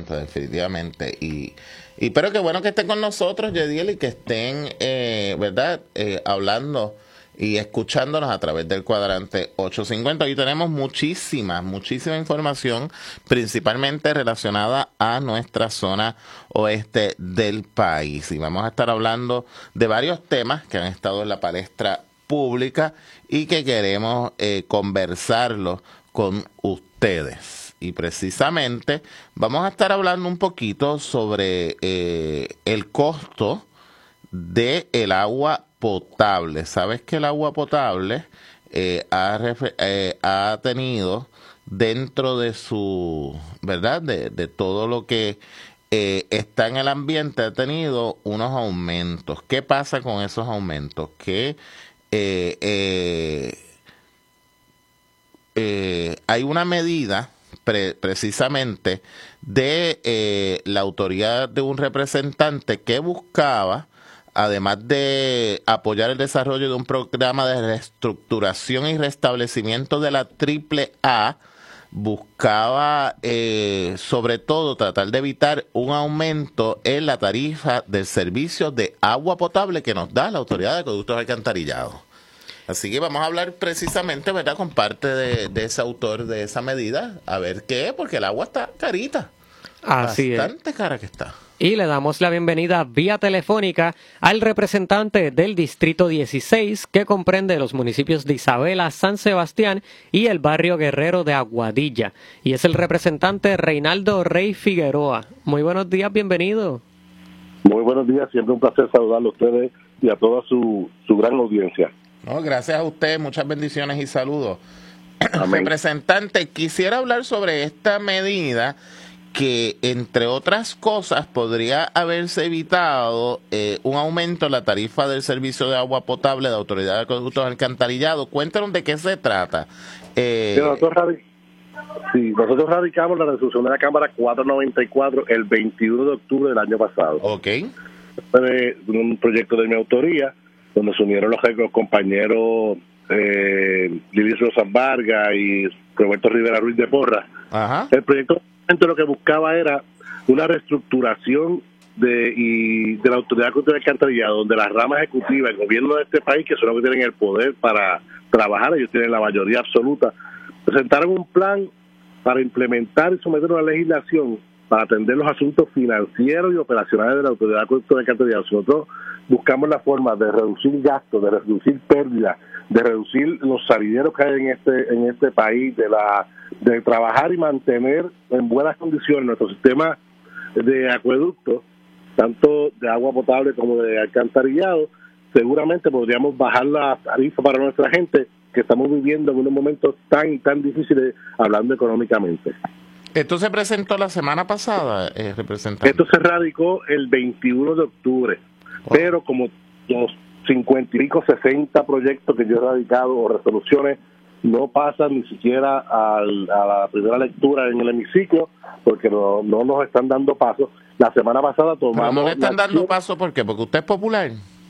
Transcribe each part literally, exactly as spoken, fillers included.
tiempo, definitivamente. Y, y pero qué bueno que estén con nosotros, Yediel, y que estén, eh, ¿verdad?, eh, hablando y escuchándonos a través del cuadrante ochocientos cincuenta. Hoy tenemos muchísima, muchísima información, principalmente relacionada a nuestra zona oeste del país. Y vamos a estar hablando de varios temas que han estado en la palestra pública y que queremos eh, conversarlos con ustedes. Y precisamente vamos a estar hablando un poquito sobre eh, el costo del agua potable. Sabes que el agua potable eh, ha, eh, ha tenido dentro de su, ¿verdad? De, de todo lo que eh, está en el ambiente, ha tenido unos aumentos. ¿Qué pasa con esos aumentos? Que eh, eh, eh, hay una medida pre, precisamente de eh, la autoridad de un representante que buscaba, además de apoyar el desarrollo de un programa de reestructuración y restablecimiento de la triple A, buscaba eh, sobre todo tratar de evitar un aumento en la tarifa del servicio de agua potable que nos da la Autoridad de Acueductos Alcantarillados. Así que vamos a hablar precisamente, ¿verdad?, con parte de, de ese autor de esa medida, a ver qué, porque el agua está carita. Así es. Bastante cara que está. Y le damos la bienvenida vía telefónica al representante del Distrito dieciséis, que comprende los municipios de Isabela, San Sebastián y el barrio Guerrero de Aguadilla. Y es el representante Reinaldo Rey Figueroa. Muy buenos días, bienvenido. Muy buenos días, siempre un placer saludarlo a ustedes y a toda su, su gran audiencia. No, gracias a usted, muchas bendiciones y saludos. Amén. Representante, quisiera hablar sobre esta medida que, entre otras cosas, podría haberse evitado eh, un aumento en la tarifa del servicio de agua potable de la Autoridad de Acueductos Alcantarillados. Cuéntanos de qué se trata. Eh, sí, nosotros, radic sí, nosotros radicamos la resolución de la Cámara cuatrocientos noventa y cuatro el veintiuno de octubre del año pasado. Ok. Fue un proyecto de mi autoría, donde se unieron los, los compañeros eh, Lilis Rosas Vargas y Roberto Rivera Ruiz de Porra. Ajá. El proyecto lo que buscaba era una reestructuración de, y de la Autoridad de Alcantarillado, donde las ramas ejecutivas, el gobierno de este país, que son los que tienen el poder para trabajar, ellos tienen la mayoría absoluta, presentaron un plan para implementar y someter una legislación para atender los asuntos financieros y operacionales de la Autoridad de Alcantarillado. Nosotros buscamos la forma de reducir gastos, de reducir pérdidas, de reducir los salideros que hay en este en este país, de la de trabajar y mantener en buenas condiciones nuestro sistema de acueductos, tanto de agua potable como de alcantarillado. Seguramente podríamos bajar la tarifa para nuestra gente, que estamos viviendo en unos momentos tan tan difíciles hablando económicamente. Esto se presentó la semana pasada, eh, representante. Esto se radicó el veintiuno de octubre, oh. pero como los cincuenta y pico, sesenta proyectos que yo he radicado o resoluciones no pasan ni siquiera al, a la primera lectura en el hemiciclo, porque no, no nos están dando paso. La semana pasada tomamos... Pero no le están dando acción. paso, ¿por qué? Porque usted es popular.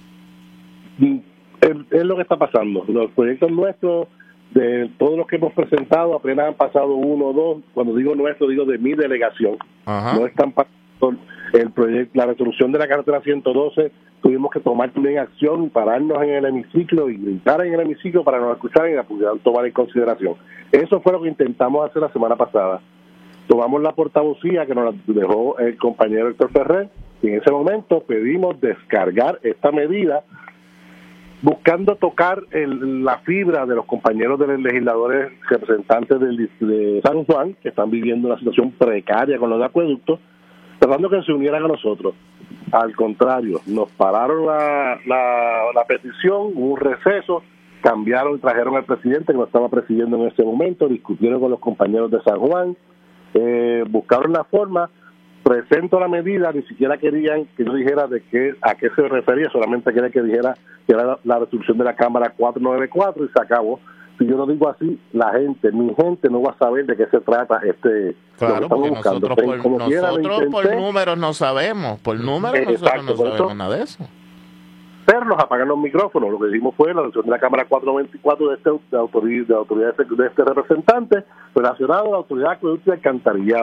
Es, es lo que está pasando. Los proyectos nuestros, de todos los que hemos presentado, apenas han pasado uno o dos. Cuando digo nuestro, digo de mi delegación. Ajá. No están pasando el proyecto, la resolución de la carretera ciento doce. Tuvimos que tomar también acción, pararnos en el hemiciclo y gritar en el hemiciclo para nos escuchar y la pudieran tomar en consideración. Eso fue lo que intentamos hacer la semana pasada. Tomamos la portavocía que nos dejó el compañero Héctor Ferrer y en ese momento pedimos descargar esta medida, buscando tocar el, la fibra de los compañeros de los legisladores representantes del, de San Juan, que están viviendo una situación precaria con los acueductos, tratando que se unieran a nosotros. Al contrario, nos pararon la, la, la petición, hubo un receso, cambiaron, trajeron al presidente que nos estaba presidiendo en ese momento, discutieron con los compañeros de San Juan, eh, buscaron la forma, presento la medida, ni siquiera querían que yo dijera de qué, a qué se refería, solamente querían que dijera que era la, la resolución de la Cámara cuatrocientos noventa y cuatro y se acabó. Si yo lo digo así, la gente, mi gente no va a saber de qué se trata este... Claro, porque buscando. nosotros, por, Como nosotros intenté, por números no sabemos, por números eh, nosotros exacto, no sabemos eso, nada de eso. Pero nos apagan los micrófonos, lo que hicimos fue la resolución de la Cámara cuatrocientos noventa y cuatro de este, de autoridad, de, autoridad de, este, de este representante relacionado a la Autoridad de Acueductos y Alcantarillado.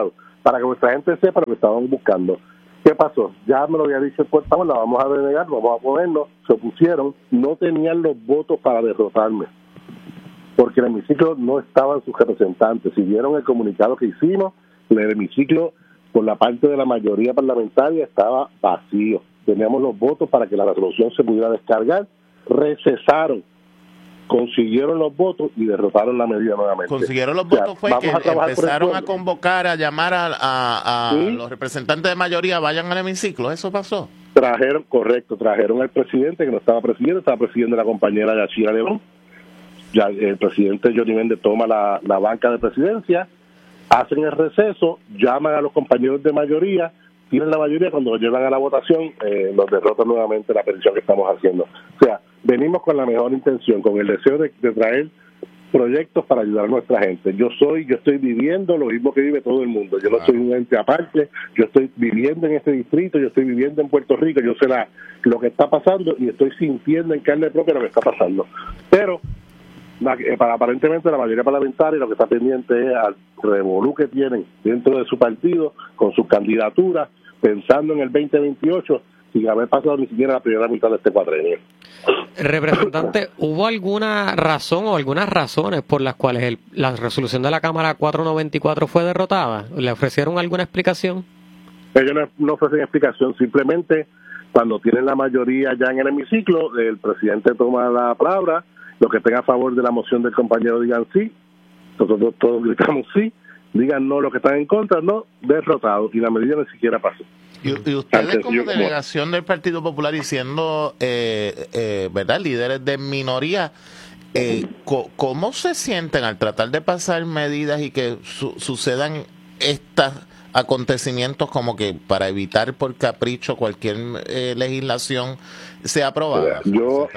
para que nuestra gente sepa lo que estaban buscando. ¿Qué pasó? Ya me lo había dicho el portavoz, la vamos a denegar, vamos a ponernos, se opusieron, no tenían los votos para derrotarme, porque el hemiciclo no estaban sus representantes. Si vieron el comunicado que hicimos, el hemiciclo, por la parte de la mayoría parlamentaria, estaba vacío. Teníamos los votos para que la resolución se pudiera descargar, recesaron, consiguieron los votos y derrotaron la medida nuevamente. Consiguieron los votos, o sea, fue que empezaron a convocar, a llamar a, a, a ¿sí? los representantes de mayoría, vayan al hemiciclo, ¿eso pasó? Trajeron, correcto, trajeron al presidente, que no estaba presidiendo, estaba presidiendo la compañera Yachira León. Ya el presidente Johnny Méndez toma la, la banca de presidencia, hacen el receso, llaman a los compañeros de mayoría, tienen la mayoría, cuando lo llevan a la votación, eh, los derrotan nuevamente la petición que estamos haciendo. O sea, venimos con la mejor intención, con el deseo de, de traer proyectos para ayudar a nuestra gente. Yo soy, yo estoy viviendo lo mismo que vive todo el mundo. Yo no soy un ente aparte, yo estoy viviendo en este distrito, yo estoy viviendo en Puerto Rico, yo sé la, lo que está pasando y estoy sintiendo en carne propia lo que está pasando. Pero para aparentemente la mayoría parlamentaria lo que está pendiente es al revolú que tienen dentro de su partido con sus candidaturas, pensando en el veinte veintiocho sin haber pasado ni siquiera la primera mitad de este cuatrenio. Representante, ¿hubo alguna razón o algunas razones por las cuales el, la resolución de la Cámara cuatrocientos noventa y cuatro fue derrotada? ¿Le ofrecieron alguna explicación? Ellos no, no ofrecen explicación, simplemente cuando tienen la mayoría ya en el hemiciclo, el presidente toma la palabra. Los que estén a favor de la moción del compañero digan sí, nosotros todos gritamos sí, digan no, los que están en contra, no, derrotados, y la medida ni siquiera pasó. Y, y ustedes como delegación del Partido Popular y siendo, eh, eh, ¿verdad?, líderes de minoría, eh, ¿cómo se sienten al tratar de pasar medidas y que su sucedan estos acontecimientos como que para evitar por capricho cualquier eh, legislación sea aprobada? Yo,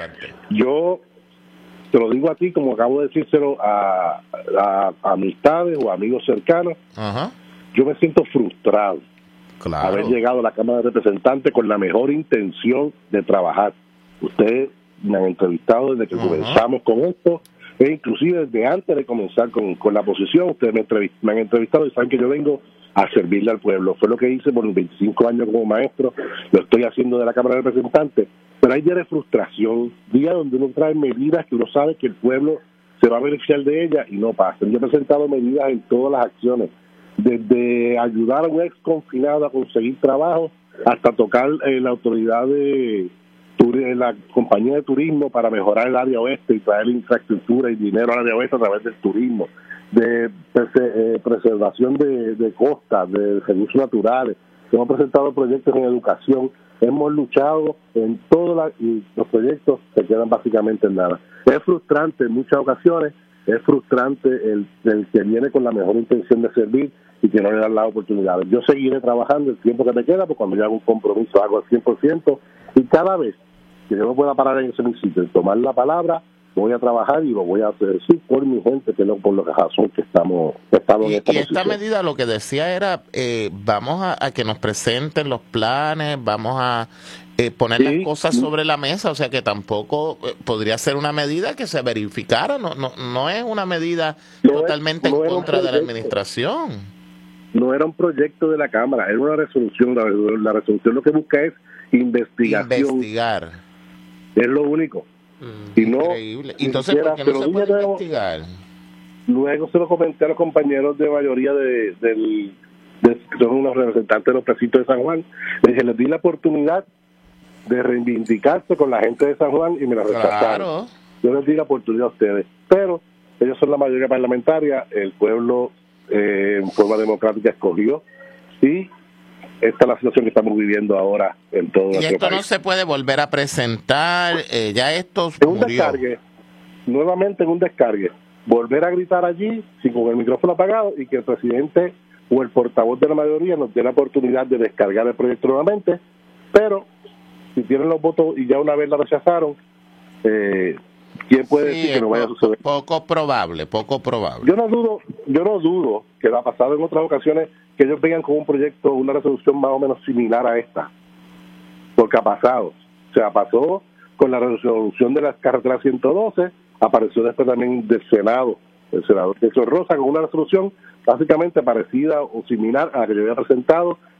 yo te lo digo a ti como acabo de decírselo a, a, a amistades o amigos cercanos. Ajá. Yo me siento frustrado. Claro. Haber llegado a la Cámara de Representantes con la mejor intención de trabajar. Ustedes me han entrevistado desde que Ajá. comenzamos con esto, e inclusive desde antes de comenzar con, con la posición. Ustedes me, me han entrevistado y saben que yo vengo a servirle al pueblo. Fue lo que hice por los veinticinco años como maestro, lo estoy haciendo de la Cámara de Representantes. Pero hay días de frustración, días donde uno trae medidas que uno sabe que el pueblo se va a beneficiar de ellas y no pasan. Yo he presentado medidas en todas las acciones, desde ayudar a un ex confinado a conseguir trabajo hasta tocar eh, la autoridad de la compañía de turismo para mejorar el área oeste y traer infraestructura y dinero al área oeste a través del turismo, de eh, preservación de, de costas, de recursos naturales. Hemos presentado proyectos en educación, hemos luchado en todos la, y los proyectos se quedan básicamente en nada. Es frustrante en muchas ocasiones, es frustrante el, el que viene con la mejor intención de servir y que no le dan las oportunidades. Yo seguiré trabajando el tiempo que me queda, porque cuando yo hago un compromiso hago al cien por ciento, y cada vez que yo me pueda parar en ese sitio y tomar la palabra, voy a trabajar y lo voy a hacer sí, por mi gente, que no por la razón que estamos, que estamos y, en esta y esta medida lo que decía era, eh, vamos a, a que nos presenten los planes, vamos a eh, poner sí, las cosas sí. sobre la mesa, o sea que tampoco eh, podría ser una medida que se verificara, no no no es una medida no totalmente es, no en contra de la administración. No era un proyecto de la Cámara, era una resolución, la, la resolución lo que busca es investigación. Investigar. Es lo único. Mm, y no, increíble. Entonces, ¿por qué no se puede luego, investigar? Luego se lo comenté a los compañeros de mayoría de, del, de, que son unos representantes de los precintos de San Juan. Les dije, les di la oportunidad de reivindicarse con la gente de San Juan y me la rechazaron. Claro. Yo les di la oportunidad a ustedes. Pero ellos son la mayoría parlamentaria, el pueblo eh, en forma democrática escogió, y esta es la situación que estamos viviendo ahora en todo nuestro país. Y esto no se puede volver a presentar, eh, ya esto en un murió. Descargue, nuevamente en un descargue, volver a gritar allí, sin con el micrófono apagado, y que el presidente o el portavoz de la mayoría nos dé la oportunidad de descargar el proyecto nuevamente, pero si tienen los votos y ya una vez la rechazaron, eh, ¿quién puede sí, decir que no vaya a suceder? Poco probable, poco probable. Yo no dudo, yo no dudo que lo ha pasado en otras ocasiones, que ellos vengan con un proyecto, una resolución más o menos similar a esta, porque ha pasado. O sea, pasó con la resolución de las carreteras ciento doce, apareció después también del Senado, el senador Jesús Rosa, con una resolución básicamente parecida o similar a la que yo había presentado